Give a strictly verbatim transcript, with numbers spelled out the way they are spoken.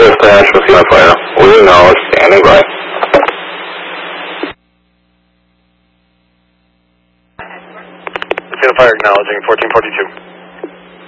Dispatch, we'll see my fire. We acknowledge, standing by. Fire acknowledging fourteen forty-two.